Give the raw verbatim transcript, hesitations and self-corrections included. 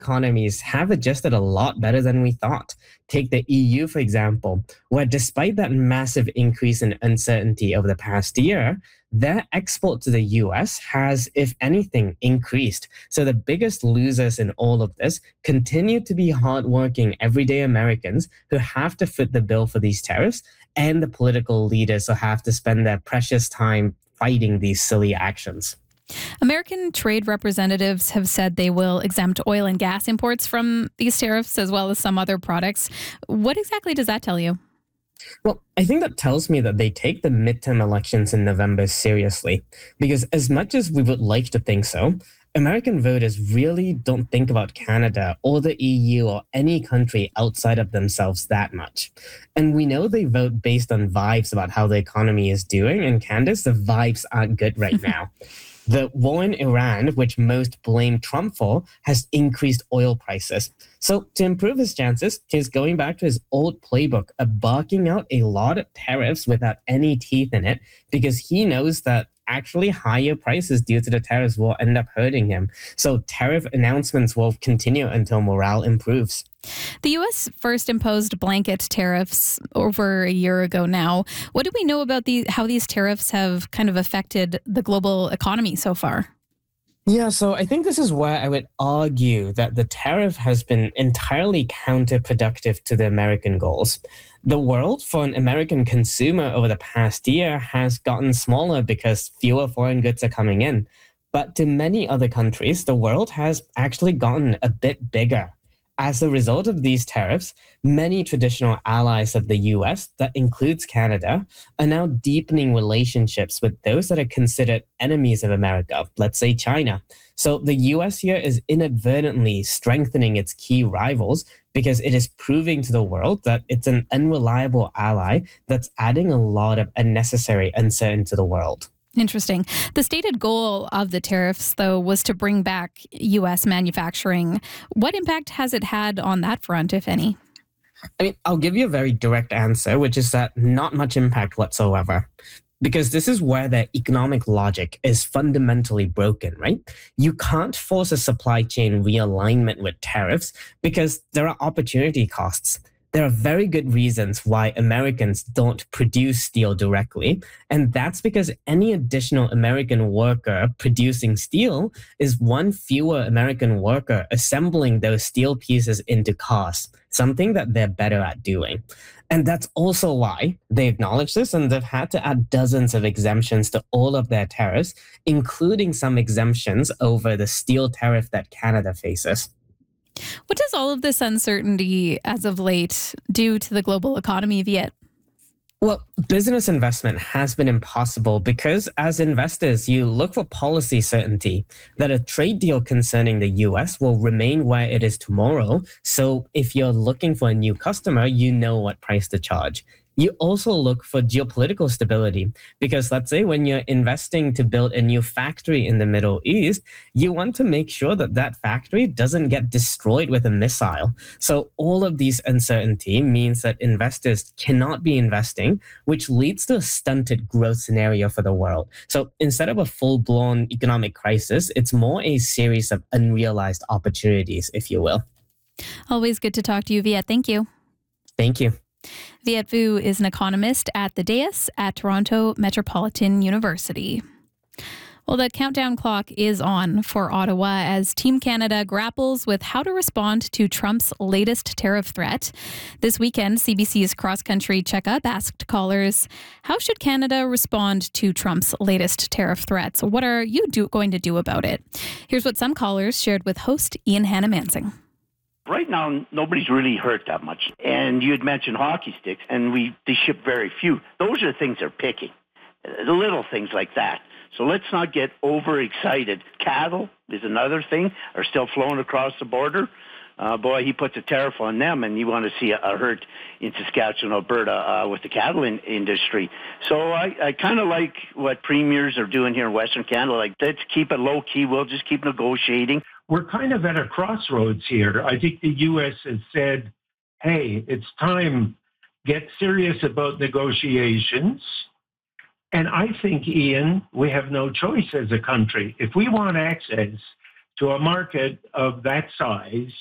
economies have adjusted a lot better than we thought. Take the E U, for example, where despite that massive increase in uncertainty over the past year, their export to the U S has, if anything, increased. So the biggest losers in all of this continue to be hardworking, everyday Americans who have to foot the bill for these tariffs and the political leaders who have to spend their precious time fighting these silly actions. American trade representatives have said they will exempt oil and gas imports from these tariffs as well as some other products. What exactly does that tell you? Well, I think that tells me that they take the midterm elections in November seriously, because as much as we would like to think so, American voters really don't think about Canada or the E U or any country outside of themselves that much. And we know they vote based on vibes about how the economy is doing, and Candace, the vibes aren't good right now. The war in Iran, which most blame Trump for, has increased oil prices. So to improve his chances, he's going back to his old playbook of barking out a lot of tariffs without any teeth in it, because he knows that actually higher prices due to the tariffs will end up hurting him. So tariff announcements will continue until morale improves. The U S first imposed blanket tariffs over a year ago now. What do we know about the, how these tariffs have kind of affected the global economy so far? Yeah, so I think this is where I would argue that the tariff has been entirely counterproductive to the American goals. The world for an American consumer over the past year has gotten smaller because fewer foreign goods are coming in. But to many other countries, the world has actually gotten a bit bigger. As a result of these tariffs, many traditional allies of the U S, that includes Canada, are now deepening relationships with those that are considered enemies of America, let's say China. So the U S here is inadvertently strengthening its key rivals because it is proving to the world that it's an unreliable ally that's adding a lot of unnecessary uncertainty to the world. Interesting. The stated goal of the tariffs, though, was to bring back U S manufacturing. What impact has it had on that front, if any? I mean, I'll give you a very direct answer, which is that not much impact whatsoever. Because this is where their economic logic is fundamentally broken, right? You can't force a supply chain realignment with tariffs because there are opportunity costs. There are very good reasons why Americans don't produce steel directly, and that's because any additional American worker producing steel is one fewer American worker assembling those steel pieces into cars, something that they're better at doing. And that's also why they acknowledge this, and they've had to add dozens of exemptions to all of their tariffs, including some exemptions over the steel tariff that Canada faces. What does all of this uncertainty as of late do to the global economy, Viet? Well, business investment has been impossible because as investors, you look for policy certainty that a trade deal concerning the U S will remain where it is tomorrow. So if you're looking for a new customer, you know what price to charge. You also look for geopolitical stability because let's say when you're investing to build a new factory in the Middle East, you want to make sure that that factory doesn't get destroyed with a missile. So all of these uncertainty means that investors cannot be investing, which leads to a stunted growth scenario for the world. So instead of a full-blown economic crisis, it's more a series of unrealized opportunities, if you will. Always good to talk to you, Viet. Thank you. Thank you. Viet Vu is an economist at the dais at Toronto Metropolitan University. Well, the countdown clock is on for Ottawa as Team Canada grapples with how to respond to Trump's latest tariff threat. This weekend, C B C's Cross Country Checkup asked callers, how should Canada respond to Trump's latest tariff threats? What are you do- going to do about it? Here's what some callers shared with host Ian Hannah-Mansing. Right now, nobody's really hurt that much. And you had mentioned hockey sticks, and we they ship very few. Those are the things they're picking, the little things like that. So let's not get overexcited. Cattle is another thing, are still flowing across the border. Uh, boy, he puts a tariff on them, and you want to see a, a hurt in Saskatchewan, Alberta, uh, with the cattle in, industry. So I, I kind of like what premiers are doing here in Western Canada. Like, let's keep it low-key. We'll just keep negotiating. We're kind of at a crossroads here. I think the U S has said, hey, it's time, get serious about negotiations. And I think, Ian, we have no choice as a country. If we want access to a market of that size